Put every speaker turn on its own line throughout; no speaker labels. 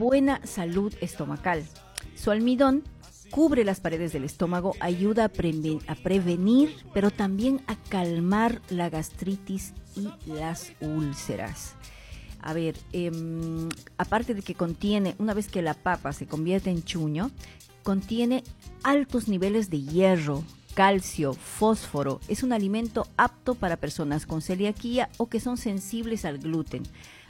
buena salud estomacal. Su almidón cubre las paredes del estómago, ayuda a prevenir, pero también a calmar la gastritis y las úlceras. A ver, aparte de que contiene, una vez que la papa se convierte en chuño, contiene altos niveles de hierro, calcio, fósforo. Es un alimento apto para personas con celiaquía o que son sensibles al gluten.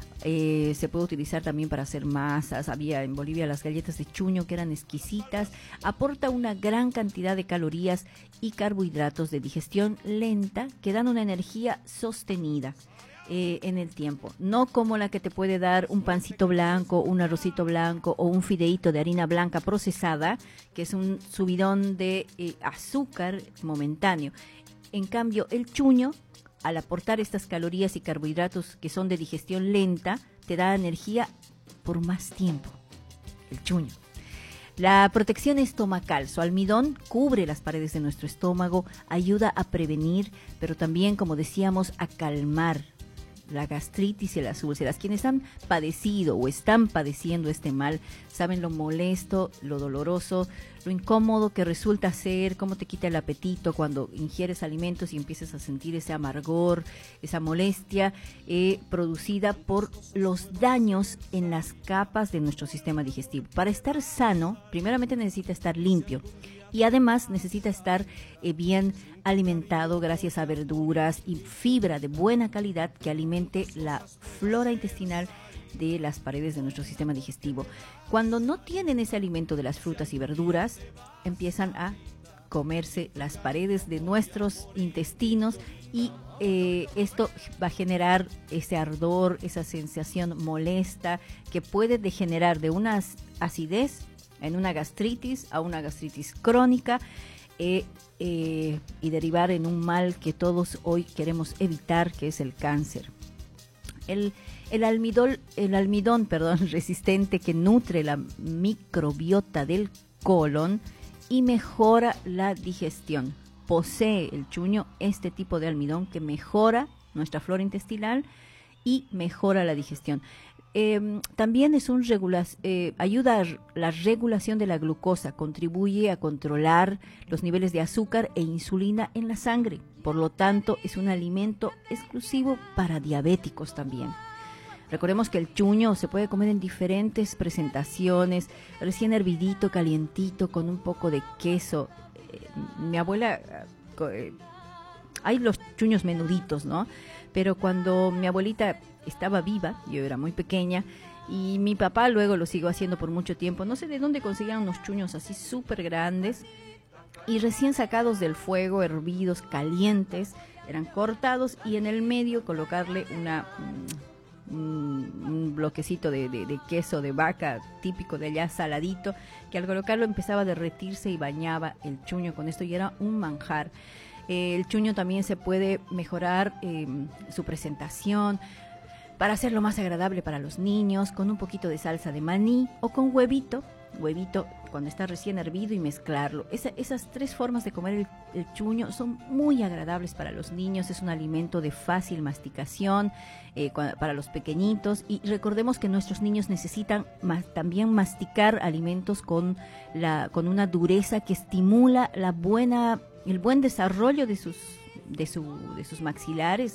Se puede utilizar también para hacer masas. Había en Bolivia las galletas de chuño que eran exquisitas. Aporta una gran cantidad de calorías y carbohidratos de digestión lenta que dan una energía sostenida en el tiempo, no como la que te puede dar un pancito blanco, un arrocito blanco o un fideíto de harina blanca procesada, que es un subidón de azúcar momentáneo. En cambio, el chuño, al aportar estas calorías y carbohidratos que son de digestión lenta, te da energía por más tiempo. El chuño. La protección estomacal, su almidón cubre las paredes de nuestro estómago, ayuda a prevenir, pero también, como decíamos, a calmar la gastritis y las úlceras. Quienes han padecido o están padeciendo este mal saben lo molesto, lo doloroso, lo incómodo que resulta ser, cómo te quita el apetito cuando ingieres alimentos y empiezas a sentir ese amargor, esa molestia producida por los daños en las capas de nuestro sistema digestivo. Para estar sano, primeramente necesita estar limpio. Y además necesita estar bien alimentado gracias a verduras y fibra de buena calidad que alimente la flora intestinal de las paredes de nuestro sistema digestivo. Cuando no tienen ese alimento de las frutas y verduras, empiezan a comerse las paredes de nuestros intestinos y esto va a generar ese ardor, esa sensación molesta que puede degenerar de una acidez en una gastritis a una gastritis crónica y derivar en un mal que todos hoy queremos evitar, que es el cáncer. El almidón, resistente que nutre la microbiota del colon y mejora la digestión. Posee el chuño este tipo de almidón que mejora nuestra flora intestinal y mejora la digestión. También es ayuda a la regulación de la glucosa, contribuye a controlar los niveles de azúcar e insulina en la sangre. Por lo tanto, es un alimento exclusivo para diabéticos también. Recordemos que el chuño se puede comer en diferentes presentaciones, recién hervidito, calientito, con un poco de queso. Mi abuela, hay los chuños menuditos, ¿no? Pero cuando mi abuelita estaba viva, yo era muy pequeña, y mi papá luego lo siguió haciendo por mucho tiempo. No sé de dónde conseguían unos chuños así súper grandes y recién sacados del fuego, hervidos, calientes, eran cortados y en el medio colocarle un bloquecito de queso de vaca típico de allá, saladito, que al colocarlo empezaba a derretirse y bañaba el chuño con esto y era un manjar. El chuño también se puede mejorar su presentación para hacerlo más agradable para los niños, con un poquito de salsa de maní o con huevito cuando está recién hervido y mezclarlo. Esas tres formas de comer el chuño son muy agradables para los niños, es un alimento de fácil masticación para los pequeñitos y recordemos que nuestros niños necesitan también masticar alimentos con una dureza que estimula el buen desarrollo de sus maxilares.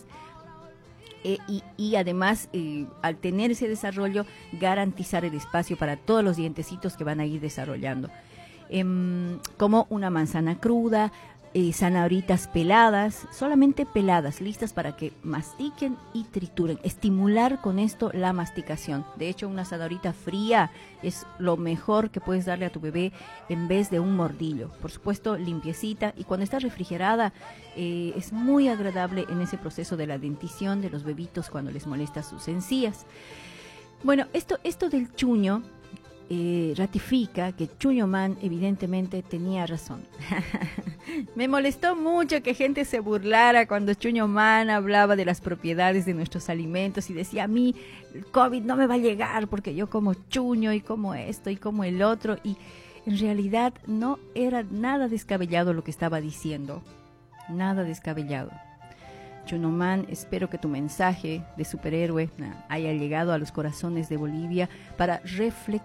Y además, al tener ese desarrollo, garantizar el espacio para todos los dientecitos que van a ir desarrollando. Como una manzana cruda, zanahoritas peladas, solamente peladas, listas para que mastiquen y trituren. Estimular con esto la masticación. De hecho, una zanahorita fría es lo mejor que puedes darle a tu bebé en vez de un mordillo. Por supuesto, limpiecita y cuando está refrigerada es muy agradable en ese proceso de la dentición de los bebitos cuando les molesta sus encías. Bueno, esto del chuño ratifica que Chuño Man evidentemente tenía razón. Me molestó mucho que gente se burlara cuando Chuño Man hablaba de las propiedades de nuestros alimentos y decía: a mí el COVID no me va a llegar porque yo como chuño y como esto y como el otro, y en realidad no era nada descabellado lo que estaba diciendo, nada descabellado. Chuño Man, espero que tu mensaje de superhéroe haya llegado a los corazones de Bolivia para reflexionar